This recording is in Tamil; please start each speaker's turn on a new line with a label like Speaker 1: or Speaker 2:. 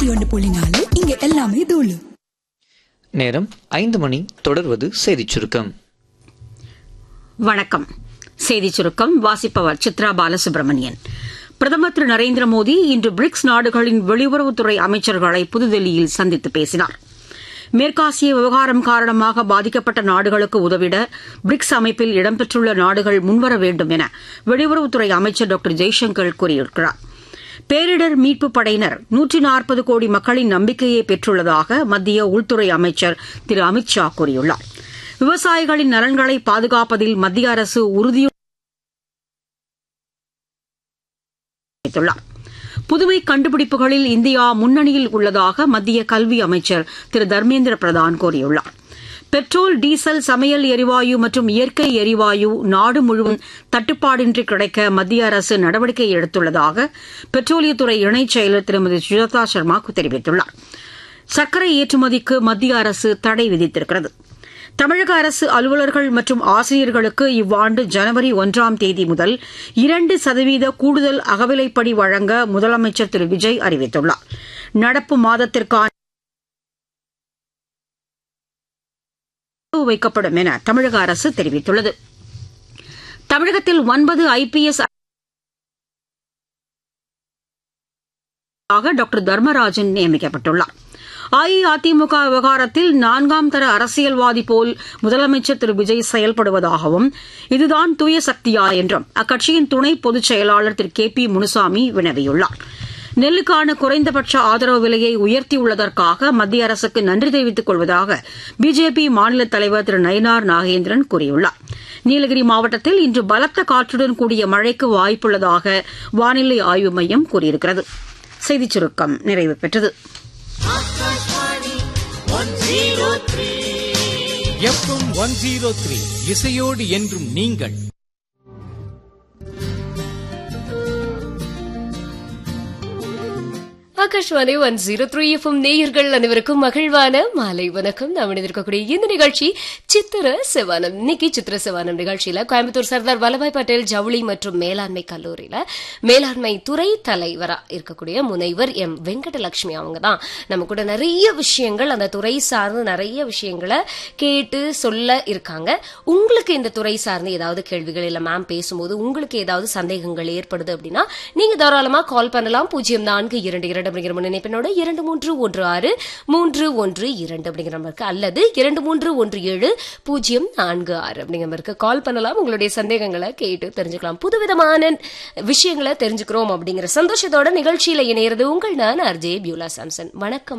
Speaker 1: 101.4 இங்க எல்லாமே தூளு.
Speaker 2: நேரம் 5 மணி. தொடர்வது செய்திச் சுருக்கம்.
Speaker 3: வணக்கம். செய்திச் சுருக்கம் வாசிப்பவர் சித்ரா பாலசுப்ரமணியன். பிரதமர் திரு நரேந்திர மோடி இன்று பிரிக்ஸ் நாடுகளின் வெளியுறவுத்துறை அமைச்சர்களை புதுதில்லியில் சந்தித்து பேசினார். மேற்காசிய விவகாரம் காரணமாக பாதிக்கப்பட்ட நாடுகளுக்கு உதவிட பிரிக்ஸ் அமைப்பில் இடம்பெற்றுள்ள நாடுகள் முன்வர வேண்டும் என வெளியுறவுத்துறை அமைச்சர் டாக்டர் ஜெய்சங்கர் கூறியிருக்கிறார். பேரிடர் மீட்புப் படையினர் 140 கோடி மக்களின் நம்பிக்கையை பெற்றுள்ளதாக மத்திய உள்துறை அமைச்சர் திரு அமித் ஷா கூறியுள்ளார். விவசாயிகளின் நலன்களை பாதுகாப்பதில் மத்திய அரசு உறுதியுள்ளார். புதுமை கண்டுபிடிப்புகளில் இந்தியா முன்னணியில் உள்ளதாக மத்திய கல்வி அமைச்சர் திரு தர்மேந்திர பிரதான் கூறியுள்ளார். பெட்ரோல், டீசல், சமையல் எரிவாயு மற்றும் இயற்கை எரிவாயு நாடு முழுவதும் தட்டுப்பாடின்றி கிடைக்க மத்திய அரசு நடவடிக்கை எடுத்துள்ளதாக பெட்ரோலியத்துறை இணைச் செயலர் திருமதி சுஜாதா சர்மா தெரிவித்துள்ளார். சர்க்கரை ஏற்றுமதிக்கு மத்திய அரசு தடை விதித்திருக்கிறது. தமிழக அரசு அலுவலர்கள் மற்றும் ஆசிரியர்களுக்கு இவ்வாண்டு ஜனவரி 1ஆம் தேதி முதல் 2% கூடுதல் அகவிலைப்படி வழங்க முதலமைச்சர் திரு விஜய் அறிவித்துள்ளார். நடப்பு மாதத்திற்கான வைக்கப்படும் என தமிழக அரசு தெரிவித்துள்ளது. தமிழகத்தில் 9 IPS டாக்டர் தர்மராஜன் நியமிக்கப்பட்டுள்ளார். அஇஅதிமுக விவகாரத்தில் 4ஆம் தர அரசியல்வாதி போல் முதலமைச்சர் திரு விஜய் செயல்படுவதாகவும் இதுதான் தூய சக்தியா என்றும் அக்கட்சியின் துணை பொதுச் செயலாளர் திரு KP முனுசாமி வினவியுள்ளார். நெல்லுக்கான குறைந்தபட்ச ஆதரவு விலையை உயர்த்தியுள்ளதற்காக மத்திய அரசுக்கு நன்றி தெரிவித்துக் கொள்வதாக பிஜேபி மாநில தலைவர் திரு நயினார் நாகேந்திரன் கூறியுள்ளார். நீலகிரி மாவட்டத்தில் இன்று பலத்த காற்றுடன் கூடிய மழைக்கு வாய்ப்புள்ளதாக வானிலை ஆய்வு மையம் கூறியிருக்கிறது. செய்திச் சுருக்கம் நிறைவு பெற்றது.
Speaker 4: FM 103 இசையோடு என்றும் நீங்கள்.
Speaker 5: ஆகாஷ்வாணி 103 FM நேயர்கள் அனைவருக்கும் மகிழ்வான மாலை வணக்கம். நாம் இணைந்திருக்கக்கூடிய இந்த நிகழ்ச்சி சித்திர சிவானம். இன்னைக்கு சித்திர சிவானம் நிகழ்ச்சியில கோயம்புத்தூர் சர்தார் வல்லபாய் பட்டேல் ஜவுளி மற்றும் மேலாண்மை கல்லூரியில மேலாண்மை துறை தலைவரா இருக்கக்கூடிய முனைவர் எம் வெங்கடலட்சுமி அவங்க தான் நம்ம கூட நிறைய விஷயங்கள் அந்த துறை சார்ந்து நிறைய விஷயங்களை கேட்டு சொல்ல இருக்காங்க. உங்களுக்கு இந்த துறை சார்ந்து ஏதாவது கேள்விகள் இல்ல மேம் பேசும்போது உங்களுக்கு ஏதாவது சந்தேகங்கள் ஏற்படுது அப்படின்னா நீங்க தாராளமா கால் பண்ணலாம். 0422 அப்படிங்கிற முன்னிணைப்பினோட 2316-312 அப்படிங்கிற நம்பருக்கு அல்லது 2317-046 அப்படிங்கிற நம்பருக்கு கால் பண்ணலாம். உங்களுடைய சந்தேகங்களை கேட்டு தெரிஞ்சுக்கலாம். புதுவிதமான விஷயங்களை தெரிஞ்சுக்கிறோம் அப்படிங்கிற சந்தோஷத்தோட நிகழ்ச்சியில இணையிறது உங்கள் நான் RJ பியூலா சாம்சன். வணக்கம்.